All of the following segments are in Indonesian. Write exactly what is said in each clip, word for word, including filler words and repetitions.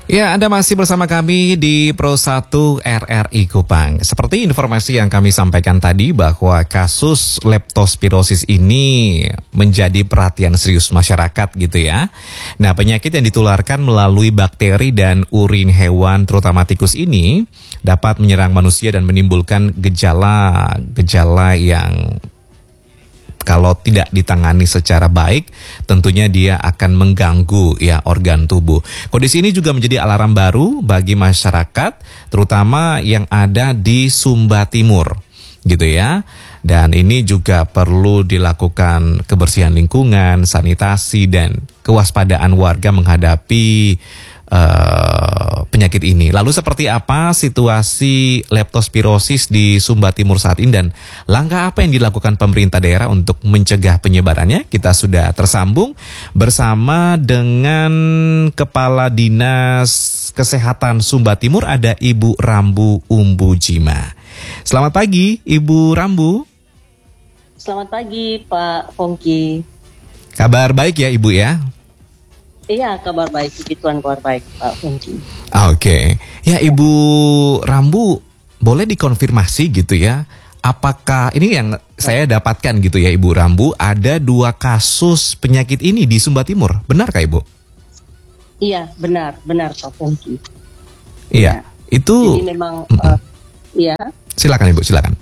Ya, Anda masih bersama kami di Pro satu R R I Kupang. Seperti informasi yang kami sampaikan tadi bahwa kasus leptospirosis ini menjadi perhatian serius masyarakat gitu ya. Nah, penyakit yang ditularkan melalui bakteri dan urin hewan terutama tikus ini dapat menyerang manusia dan menimbulkan gejala-gejala yang kalau tidak ditangani secara baik, tentunya dia akan mengganggu ya organ tubuh. Kondisi ini juga menjadi alarm baru bagi masyarakat, terutama yang ada di Sumba Timur, gitu ya. Dan ini juga perlu dilakukan kebersihan lingkungan, sanitasi dan kewaspadaan warga menghadapi uh, penyakit ini. Lalu seperti apa situasi leptospirosis di Sumba Timur saat ini dan langkah apa yang dilakukan pemerintah daerah untuk mencegah penyebarannya? Kita sudah tersambung bersama dengan Kepala Dinas Kesehatan Sumba Timur, ada Ibu Rambu Umbujima. Selamat pagi Ibu Rambu. Selamat pagi Pak Pongki. Kabar baik ya Ibu ya? Iya, kabar baik, puji Tuhan, kabar baik Pak Pongki. Oke, okay. Ya Ibu Rambu, boleh dikonfirmasi gitu ya, apakah ini yang saya dapatkan gitu ya Ibu Rambu, ada dua kasus penyakit ini di Sumba Timur, benarkah Ibu? Iya, benar, benar Pak Pongki. Iya, ya. Itu. Jadi memang, uh, iya. Silakan Ibu, silakan.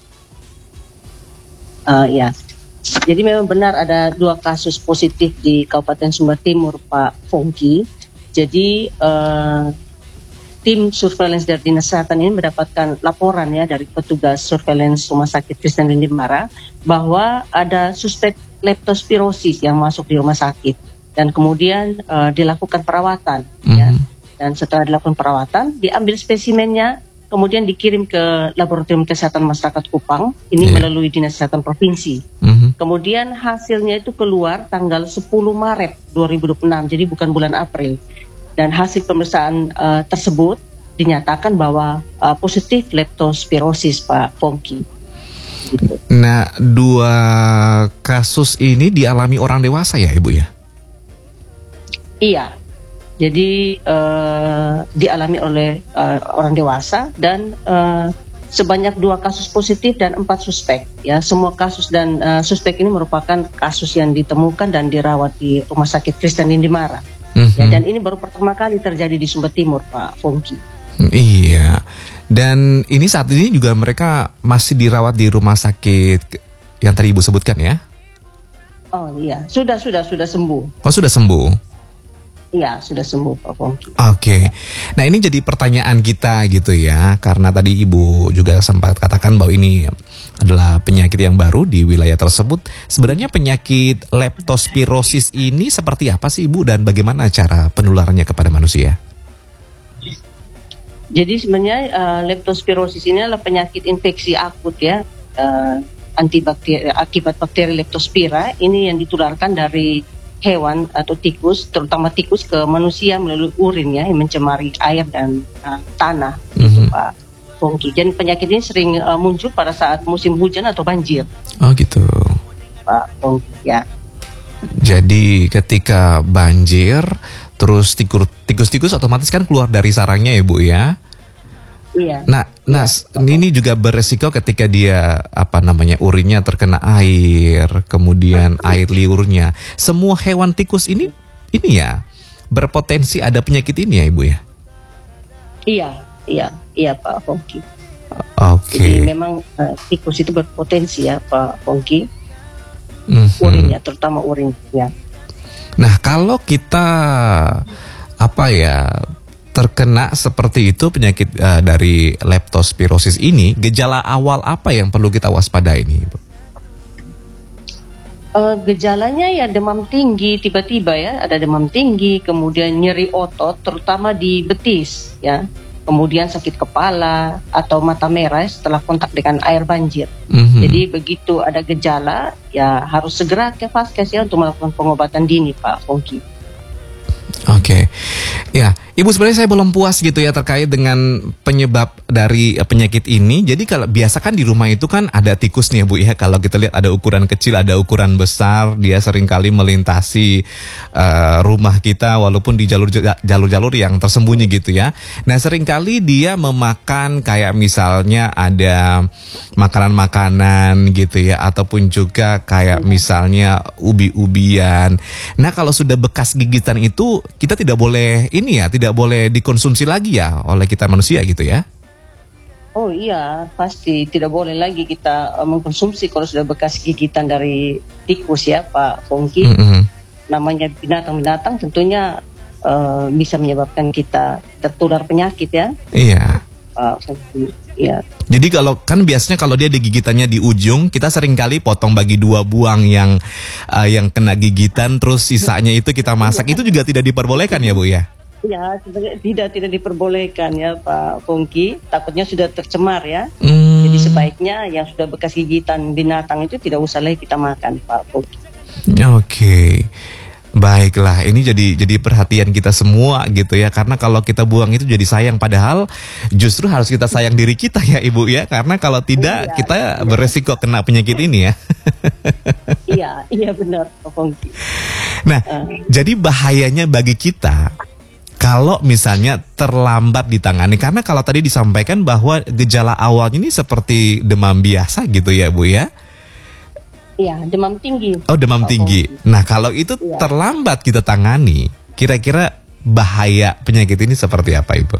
Uh, ya, jadi memang benar ada dua kasus positif di Kabupaten Sumba Timur Pak Pongki. Jadi uh, tim surveillance dari Dinas Kesehatan ini mendapatkan laporan ya dari petugas surveillance Rumah Sakit Kristen Lindimara bahwa ada suspek leptospirosis yang masuk di rumah sakit dan kemudian uh, dilakukan perawatan. Mm-hmm. Ya. Dan setelah dilakukan perawatan, diambil spesimennya, kemudian dikirim ke Laboratorium Kesehatan Masyarakat Kupang, ini yeah. melalui Dinas Kesehatan Provinsi. Mm-hmm. Kemudian hasilnya itu keluar tanggal sepuluh Maret dua ribu dua puluh enam, jadi bukan bulan April. Dan hasil pemeriksaan uh, tersebut dinyatakan bahwa uh, positif leptospirosis Pak Pongki. Gitu. Nah, dua kasus ini dialami orang dewasa ya Ibu ya? Iya. Jadi uh, dialami oleh uh, orang dewasa dan uh, sebanyak dua kasus positif dan empat suspek. Ya, semua kasus dan uh, suspek ini merupakan kasus yang ditemukan dan dirawat di Rumah Sakit Kristen Lindimara. Mm-hmm. Ya, dan ini baru pertama kali terjadi di Sumba Timur, Pak Pongki. Iya. Dan ini saat ini juga mereka masih dirawat di rumah sakit yang tadi Ibu sebutkan ya? Oh iya, sudah sudah sudah sembuh. Oh sudah sembuh. Iya, sudah sembuh Pak Pongki. Oke, okay. Nah ini jadi pertanyaan kita gitu ya, karena tadi Ibu juga sempat katakan bahwa ini adalah penyakit yang baru di wilayah tersebut. Sebenarnya penyakit leptospirosis ini seperti apa sih Ibu dan bagaimana cara penularannya kepada manusia? Jadi sebenarnya uh, leptospirosis ini adalah penyakit infeksi akut ya, uh, antibakteri akibat bakteri leptospira. Ini yang ditularkan dari hewan atau tikus, terutama tikus ke manusia melalui urin ya, yang mencemari air dan uh, tanah, mm-hmm. gitu Pak Pongki. Dan penyakit ini sering uh, muncul pada saat musim hujan atau banjir. Oh gitu, Pak Pongki ya. Jadi ketika banjir, terus tikus, tikus-tikus otomatis kan keluar dari sarangnya ya Bu ya. Iya. Nah, nah ini juga beresiko ketika dia apa namanya urinnya terkena air, kemudian air liurnya. Semua hewan tikus ini ini ya berpotensi ada penyakit ini ya Ibu ya? Iya, iya, iya Pak Pongki. Oke. Okay. Jadi memang uh, tikus itu berpotensi ya Pak Pongki. Mm-hmm. Urinnya, terutama urinnya. Nah kalau kita apa ya terkena seperti itu penyakit uh, dari leptospirosis ini, gejala awal apa yang perlu kita waspadai ini, Ibu? Uh, gejalanya ya demam tinggi tiba-tiba ya, ada demam tinggi, kemudian nyeri otot, terutama di betis ya, kemudian sakit kepala atau mata merah setelah kontak dengan air banjir. Mm-hmm. Jadi begitu ada gejala ya harus segera ke vaskes ya untuk melakukan pengobatan dini Pak Pongki. Oke, okay. Ya Ibu, sebenarnya saya belum puas gitu ya terkait dengan penyebab dari eh, penyakit ini. Jadi kalau biasa kan di rumah itu kan ada tikus nih ya Bu ya. Kalau kita lihat ada ukuran kecil, ada ukuran besar. Dia seringkali melintasi eh, rumah kita walaupun di jalur jalur-jalur yang tersembunyi gitu ya. Nah seringkali dia memakan kayak misalnya ada makanan-makanan gitu ya. Ataupun juga kayak misalnya ubi-ubian. Nah kalau sudah bekas gigitan itu kita tidak boleh ini ya, tidak tidak boleh dikonsumsi lagi ya oleh kita manusia gitu ya? Oh iya, pasti tidak boleh lagi kita uh, mengkonsumsi kalau sudah bekas gigitan dari tikus ya Pak Pongki. Mm-hmm. Namanya binatang-binatang tentunya uh, bisa menyebabkan kita tertular penyakit ya. Iya. Pak Pongki, iya. Jadi kalau kan biasanya kalau dia digigitannya di ujung, kita seringkali potong bagi dua, buang yang uh, yang kena gigitan, terus sisanya itu kita masak. Itu juga tidak diperbolehkan ya Bu ya? Ya, sebenarnya tidak tidak diperbolehkan ya Pak Pongki. Takutnya sudah tercemar ya. Hmm. Jadi sebaiknya yang sudah bekas gigitan binatang itu tidak usah lagi kita makan Pak Pongki. Oke, okay. Baiklah. Ini jadi jadi perhatian kita semua gitu ya. Karena kalau kita buang itu jadi sayang. Padahal justru harus kita sayang diri kita ya Ibu ya. Karena kalau tidak iya, kita iya. beresiko kena penyakit ini ya. Iya, iya benar Pak Pongki. Nah, uh. jadi bahayanya bagi kita kalau misalnya terlambat ditangani, karena kalau tadi disampaikan bahwa gejala awalnya ini seperti demam biasa gitu ya Bu ya? Iya, demam tinggi. Oh, demam oh, tinggi. Oh. Nah, kalau itu ya. terlambat kita tangani, kira-kira bahaya penyakit ini seperti apa Ibu?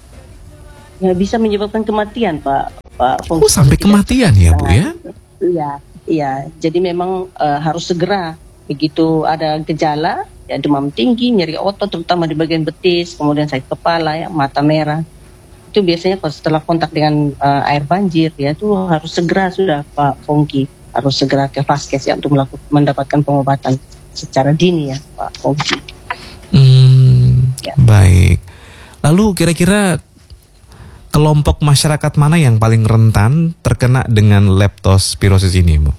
Ya, bisa menyebabkan kematian Pak. Pak oh, sampai kematian ya Bu ya? Iya, iya. Jadi memang uh, harus segera begitu ada gejala. Ya, demam tinggi, nyeri otot terutama di bagian betis, kemudian sakit kepala, ya, mata merah. Itu biasanya kalau setelah kontak dengan uh, air banjir ya itu harus segera sudah Pak Pongki, harus segera ke vaskes ya untuk melakukan mendapatkan pengobatan secara dini ya Pak Pongki. Hmm, ya. Baik. Lalu kira-kira kelompok masyarakat mana yang paling rentan terkena dengan leptospirosis ini, Bu?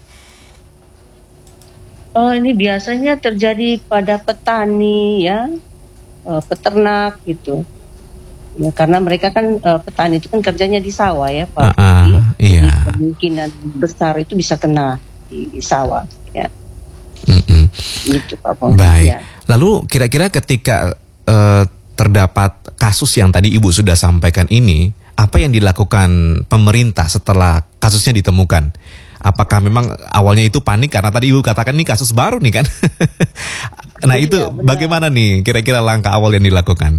Oh, ini biasanya terjadi pada petani ya, uh, peternak gitu. Ya, karena mereka kan uh, petani itu kan kerjanya di sawah ya Pak. Uh, uh, iya. Jadi kemungkinan besar itu bisa kena di, di sawah ya. Mm-mm. Gitu Pak Pongki. Baik. Ya. Lalu kira-kira ketika uh, terdapat kasus yang tadi Ibu sudah sampaikan ini, apa yang dilakukan pemerintah setelah kasusnya ditemukan? Apakah memang awalnya itu panik karena tadi Ibu katakan ini kasus baru nih kan? Nah itu ya, bagaimana nih kira-kira langkah awal yang dilakukan?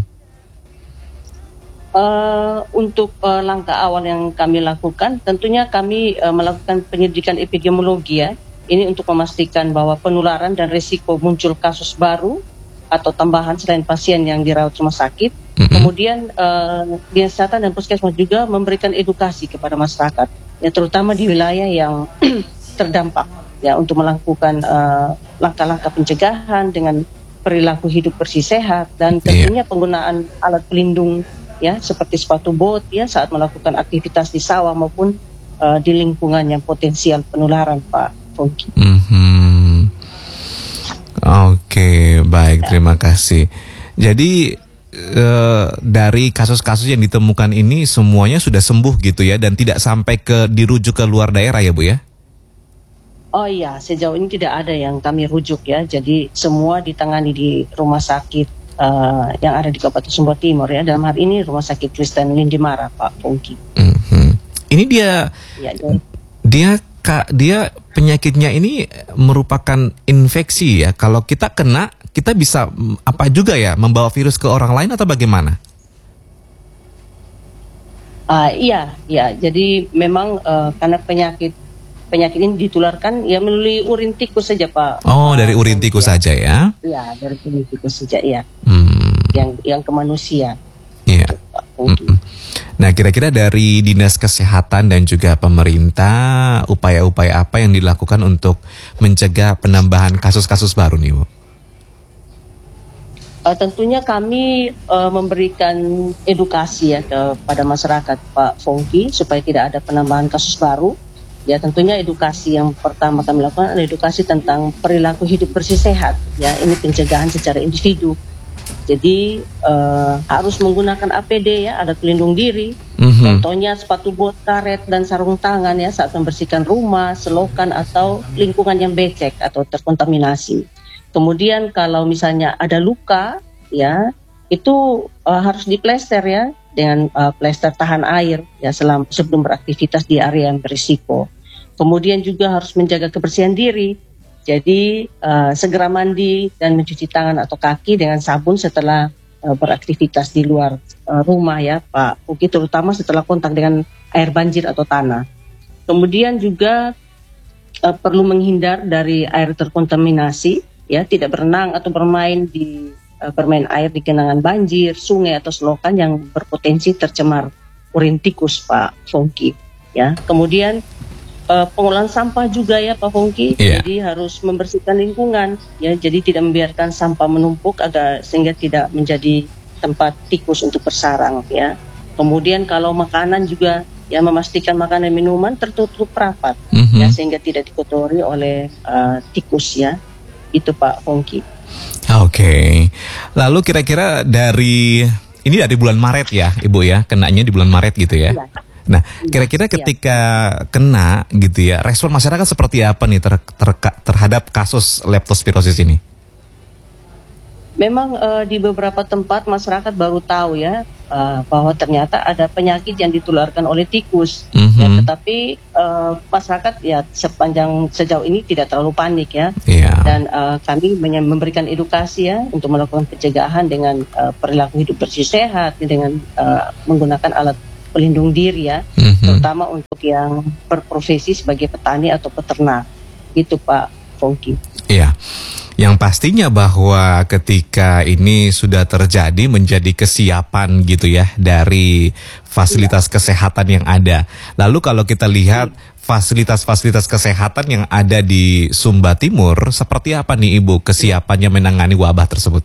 Uh, untuk uh, langkah awal yang kami lakukan, tentunya kami uh, melakukan penyelidikan epidemiologi ya. Ini untuk memastikan bahwa penularan dan risiko muncul kasus baru atau tambahan selain pasien yang dirawat rumah sakit. Mm-hmm. Kemudian uh, Dinas Kesehatan dan Puskesmas juga memberikan edukasi kepada masyarakat, ya terutama di wilayah yang terdampak, ya untuk melakukan uh, langkah-langkah pencegahan dengan perilaku hidup bersih sehat dan tentunya yeah. penggunaan alat pelindung ya seperti sepatu bot ya saat melakukan aktivitas di sawah maupun uh, di lingkungan yang potensial penularan Pak Pongki. Mm-hmm. Oke, okay, baik, ya. Terima kasih. Jadi uh, dari kasus-kasus yang ditemukan ini semuanya sudah sembuh gitu ya dan tidak sampai ke dirujuk ke luar daerah ya Bu ya? Oh iya, sejauh ini tidak ada yang kami rujuk ya. Jadi semua ditangani di rumah sakit Uh, yang ada di Kabupaten Sumba Timur ya, dalam hal ini Rumah Sakit Kristen Lindimara Pak Pongki. Mm-hmm. Ini dia, ya, ya. dia kak dia penyakitnya ini merupakan infeksi ya. Kalau kita kena, kita bisa apa juga ya membawa virus ke orang lain atau bagaimana? Uh, iya, ya. Jadi memang uh, karena penyakit penyakit ini ditularkan ya melalui urin tikus saja Pak. Oh, dari urin tikus ya. saja ya? Iya, dari urin tikus saja ya. Hmm. Yang yang ke manusia. Iya. Hmm. Nah, kira-kira dari Dinas Kesehatan dan juga pemerintah upaya-upaya apa yang dilakukan untuk mencegah penambahan kasus-kasus baru nih, Bu? Uh, tentunya kami uh, memberikan edukasi ya kepada masyarakat Pak Pongki supaya tidak ada penambahan kasus baru. Ya tentunya edukasi yang pertama kami lakukan adalah edukasi tentang perilaku hidup bersih sehat. Ya ini pencegahan secara individu. Jadi uh, harus menggunakan A P D ya, alat pelindung diri. Mm-hmm. Contohnya sepatu bot, karet, dan sarung tangan ya saat membersihkan rumah, selokan atau lingkungan yang becek atau terkontaminasi. Kemudian kalau misalnya ada luka ya, itu uh, harus diplester ya dengan uh, plester tahan air ya selam, sebelum beraktivitas di area yang berisiko. Kemudian juga harus menjaga kebersihan diri. Jadi uh, segera mandi dan mencuci tangan atau kaki dengan sabun setelah uh, beraktivitas di luar uh, rumah ya Pak Uki, terutama setelah kontak dengan air banjir atau tanah. Kemudian juga uh, perlu menghindar dari air terkontaminasi ya, tidak berenang atau bermain di uh, bermain air di genangan banjir, sungai atau selokan yang berpotensi tercemar urin tikus Pak Fongki ya. Kemudian Uh, pengolahan sampah juga ya Pak Fongki, yeah. Jadi harus membersihkan lingkungan ya, jadi tidak membiarkan sampah menumpuk agar sehingga tidak menjadi tempat tikus untuk bersarang ya. Kemudian kalau makanan juga ya, memastikan makanan minuman tertutup rapat mm-hmm. ya, sehingga tidak dikotori oleh uh, tikus ya. Itu Pak Fongki. Oke, okay. Lalu kira-kira dari ini dari bulan Maret ya Ibu ya, kenanya di bulan Maret gitu ya. Yeah. Nah, kira-kira ketika ya. kena gitu ya, respon masyarakat seperti apa nih ter, ter, terhadap kasus leptospirosis ini? Memang uh, di beberapa tempat masyarakat baru tahu ya uh, bahwa ternyata ada penyakit yang ditularkan oleh tikus. Mm-hmm. Ya, tetapi uh, masyarakat ya sepanjang sejauh ini tidak terlalu panik ya. Yeah. Dan uh, kami memberikan edukasi ya untuk melakukan pencegahan dengan uh, perilaku hidup bersih sehat, dengan uh, menggunakan alat pelindung diri ya, mm-hmm. terutama untuk yang berprofesi sebagai petani atau peternak, gitu Pak Fongki. Iya, yang pastinya bahwa ketika ini sudah terjadi menjadi kesiapan gitu ya dari fasilitas ya. kesehatan yang ada. Lalu kalau kita lihat fasilitas-fasilitas kesehatan yang ada di Sumba Timur, seperti apa nih Ibu kesiapannya menangani wabah tersebut?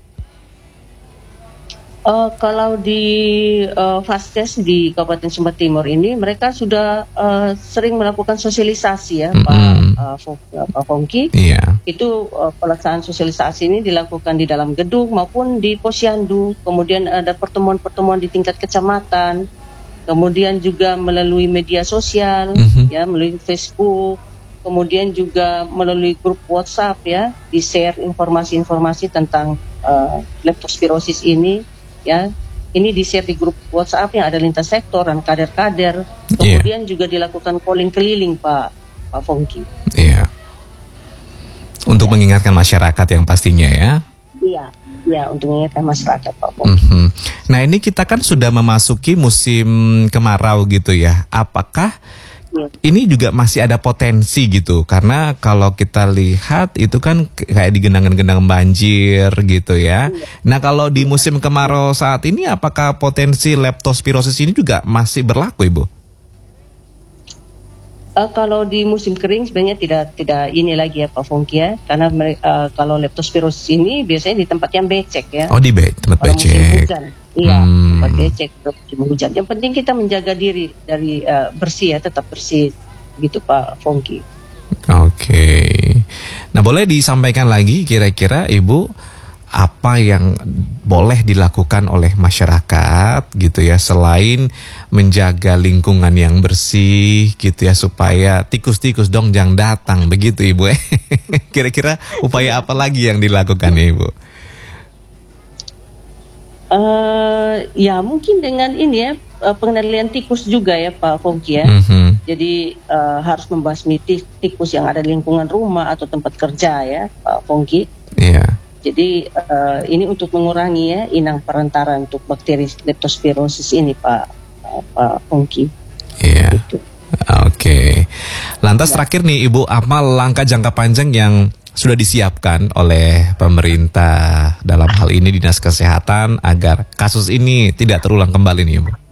Uh, kalau di uh, Faskes di Kabupaten Sumba Timur ini mereka sudah uh, sering melakukan sosialisasi ya mm-hmm. Pak uh, Pak Fongki. Yeah. Itu uh, pelaksanaan sosialisasi ini dilakukan di dalam gedung maupun di posyandu. Kemudian ada pertemuan-pertemuan di tingkat kecamatan. Kemudian juga melalui media sosial mm-hmm. ya, melalui Facebook. Kemudian juga melalui grup WhatsApp ya, di-share informasi-informasi tentang uh, leptospirosis ini. Ya, ini di-share di grup WhatsApp yang ada lintas sektor dan kader-kader. Kemudian yeah. juga dilakukan calling keliling Pak Pak Fongki. Iya. Yeah. Untuk yeah. mengingatkan masyarakat yang pastinya ya. Iya, ya untuk mengingatkan masyarakat Pak Fongki. Mm-hmm. Nah ini kita kan sudah memasuki musim kemarau gitu ya. Apakah ini juga masih ada potensi gitu, karena kalau kita lihat itu kan kayak di genangan-genangan banjir gitu ya. Nah kalau di musim kemarau saat ini apakah potensi leptospirosis ini juga masih berlaku Ibu? Uh, kalau di musim kering sebenarnya tidak tidak ini lagi ya Pak Fongki ya, karena uh, kalau leptospirosis ini biasanya di tempat yang becek ya. Oh di be- tempat kalau becek. Musim hujan. Iya, hmm. tempat becek, musim hujan. Yang penting kita menjaga diri dari uh, bersih ya, tetap bersih gitu Pak Fongki. Oke. Okay. Nah boleh disampaikan lagi kira-kira Ibu apa yang boleh dilakukan oleh masyarakat gitu ya, selain menjaga lingkungan yang bersih gitu ya, supaya tikus-tikus dong jangan datang begitu Ibu. Kira-kira upaya apa lagi yang dilakukan Ibu? Uh, ya mungkin dengan ini ya pengendalian tikus juga ya Pak Fongki ya. Mm-hmm. Jadi uh, harus membasmi tikus yang ada di lingkungan rumah atau tempat kerja ya Pak Fongki. Iya. Yeah. Jadi uh, ini untuk mengurangi ya inang perantara untuk bakteri leptospirosis ini Pak uh, Pak Fongki. Iya. Gitu. Oke. Okay. Lantas ya. Terakhir nih Ibu, apa langkah jangka panjang yang sudah disiapkan oleh pemerintah dalam hal ini Dinas Kesehatan agar kasus ini tidak terulang kembali nih Ibu?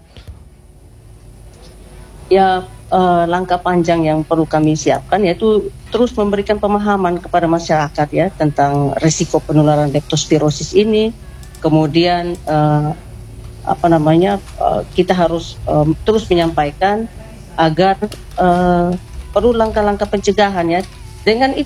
Ya uh, langkah panjang yang perlu kami siapkan yaitu terus memberikan pemahaman kepada masyarakat ya tentang risiko penularan leptospirosis ini. Kemudian uh, apa namanya uh, kita harus um, terus menyampaikan agar uh, perlu langkah-langkah pencegahan ya. Dengan itu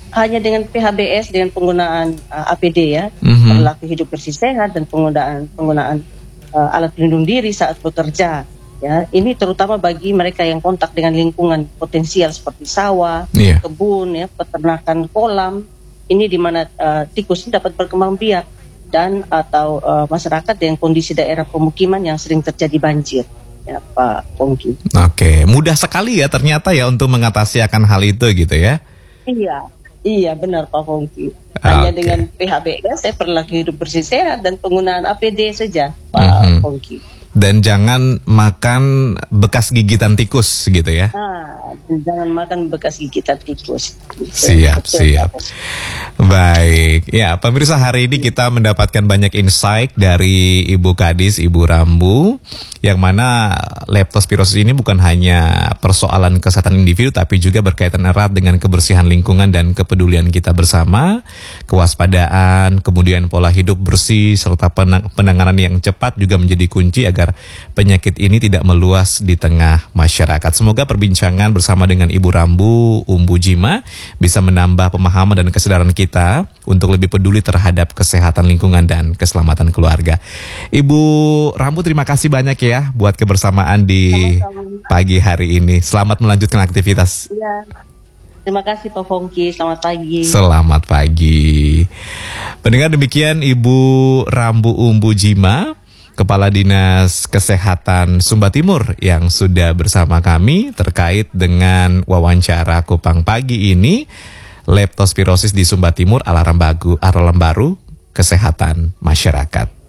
hanya dengan P H B S dengan penggunaan uh, A P D ya, mm-hmm. perilaku hidup bersih sehat dan penggunaan penggunaan uh, alat pelindung diri saat bekerja. Ya, ini terutama bagi mereka yang kontak dengan lingkungan potensial seperti sawah, yeah. kebun, ya, peternakan kolam. Ini di mana uh, tikus ini dapat berkembang biak dan atau uh, masyarakat dengan kondisi daerah pemukiman yang sering terjadi banjir. Ya, Pak Pongki. Oke, mudah sekali ya ternyata ya untuk mengatasi akan hal itu gitu ya. Iya. Iya benar Pak Pongki. Hanya okay. dengan P H B S, saya perilaku hidup bersih sehat dan penggunaan A P D saja Pak mm-hmm. Pongki. Dan jangan makan bekas gigitan tikus gitu ya. Ah, jangan makan bekas gigitan tikus. Siap, Betul, siap. Baik, ya pemirsa, hari ini kita mendapatkan banyak insight dari Ibu Kadis, Ibu Rambu, yang mana leptospirosis ini bukan hanya persoalan kesehatan individu, tapi juga berkaitan erat dengan kebersihan lingkungan dan kepedulian kita bersama, kewaspadaan, kemudian pola hidup bersih, serta penanganan yang cepat juga menjadi kunci agar penyakit ini tidak meluas di tengah masyarakat. Semoga perbincangan bersama dengan Ibu Rambu Umbu Jima bisa menambah pemahaman dan kesadaran kita untuk lebih peduli terhadap kesehatan lingkungan dan keselamatan keluarga. Ibu Rambu, terima kasih banyak ya buat kebersamaan di Sama-sama. pagi hari ini. Selamat melanjutkan aktivitas. Ya. Terima kasih Pak Pongki, selamat pagi. Selamat pagi. Pendengar, demikian Ibu Rambu Umbu Jima, Kepala Dinas Kesehatan Sumba Timur yang sudah bersama kami terkait dengan wawancara Kupang pagi ini, leptospirosis di Sumba Timur, alarm baru, alarm baru kesehatan masyarakat.